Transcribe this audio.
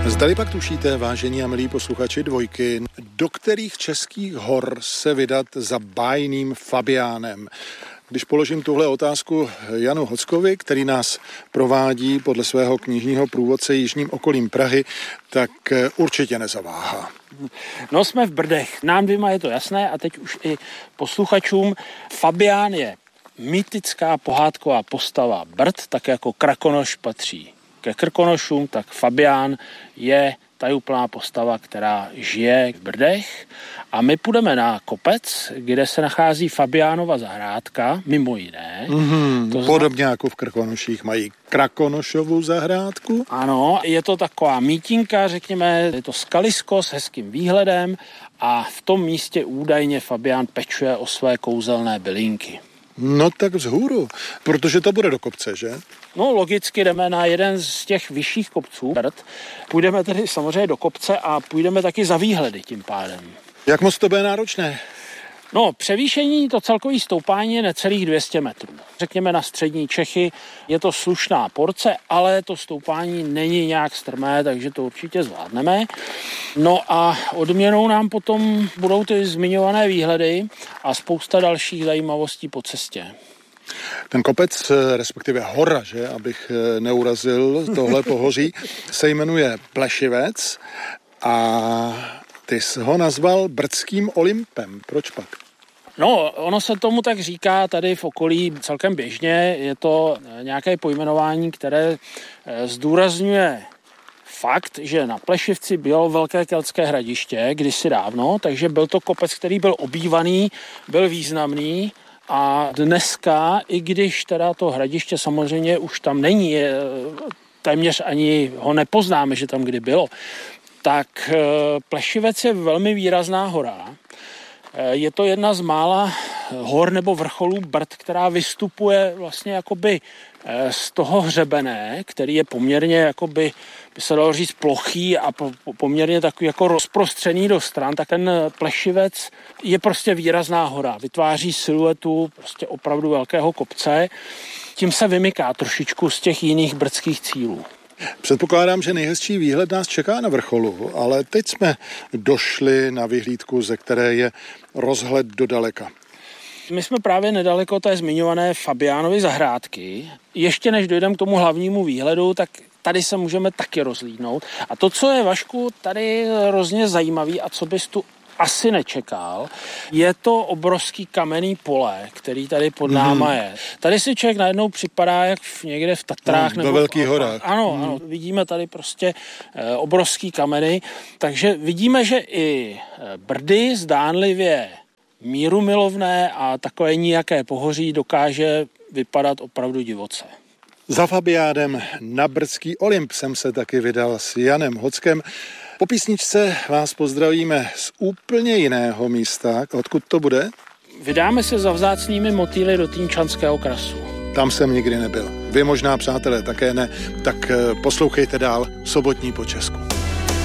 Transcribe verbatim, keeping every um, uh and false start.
Zdali pak tušíte, vážení a milí posluchači Dvojky, do kterých českých hor se vydat za bájným Fabiánem? Když položím tuhle otázku Janu Hockovi, který nás provádí podle svého knižního průvodce jižním okolím Prahy, tak určitě nezaváhá. No, jsme v Brdech. Nám dvěma je to jasné a teď už i posluchačům. Fabián je mýtická pohádková postava Brd, tak jako Krakonoš patří ke Krkonošům, tak Fabián je tajuplná postava, která žije v Brdech. A my půjdeme na kopec, kde se nachází Fabiánova zahrádka, mimo jiné. Mm-hmm, to podobně zna... jako v Krkonoších mají Krakonošovu zahrádku. Ano, je to taková mítinka, řekněme, je to skalisko s hezkým výhledem a v tom místě údajně Fabián pečuje o své kouzelné bylinky. No tak vzhůru, protože to bude do kopce, že? No logicky jdeme na jeden z těch vyšších kopců Brd. Půjdeme tedy samozřejmě do kopce a půjdeme taky za výhledy tím pádem. Jak moc to bude náročné? No, převýšení, to celkový stoupání je necelých dvě stě metrů. Řekněme na střední Čechy je to slušná porce, ale to stoupání není nějak strmé, takže to určitě zvládneme. No a odměnou nám potom budou ty zmiňované výhledy a spousta dalších zajímavostí po cestě. Ten kopec, respektive hora, že, abych neurazil tohle pohoří, se jmenuje Plešivec a ty jsi ho nazval Brdským Olympem. Proč pak? No, ono se tomu tak říká tady v okolí celkem běžně. Je to nějaké pojmenování, které zdůrazňuje fakt, že na Plešivci bylo velké keltské hradiště kdysi dávno, takže byl to kopec, který byl obývaný, byl významný. A dneska, i když teda to hradiště samozřejmě už tam není, téměř ani ho nepoznáme, že tam kdy bylo, tak Plešivec je velmi výrazná hora. Je to jedna z mála hor nebo vrcholů Brd, která vystupuje vlastně jakoby z toho hřebene, který je poměrně jakoby, by se dalo říct, plochý a poměrně takový jako rozprostřený do stran, tak ten Plešivec je prostě výrazná hora. Vytváří siluetu prostě opravdu velkého kopce. Tím se vymyká trošičku z těch jiných brdských cílů. Předpokládám, že nejhezčí výhled nás čeká na vrcholu, ale teď jsme došli na vyhlídku, ze které je rozhled do daleka. My jsme právě nedaleko té zmiňované Fabiánovy zahrádky. Ještě než dojdeme k tomu hlavnímu výhledu, tak tady se můžeme taky rozhlídnout. A to, co je, Vašku, tady hrozně zajímavý a co bys tu asi nečekal, je to obrovský kamenný pole, který tady pod náma je. Tady si člověk najednou připadá jak v, někde v Tatrách. No, nebo ve Velkých horách. Ano, hmm. ano, vidíme tady prostě e, obrovský kameny, takže vidíme, že i Brdy zdánlivě mírumilovné a takové nijaké pohoří dokáže vypadat opravdu divoce. Za Fabiánem na Brdský Olymp jsem se taky vydal s Janem Hockem. Po písničce vás pozdravíme z úplně jiného místa. Odkud to bude? Vydáme se za vzácnými motýly do Týnčanského krasu. Tam jsem nikdy nebyl. Vy možná, přátelé, také ne. Tak poslouchejte dál Sobotní po Česku.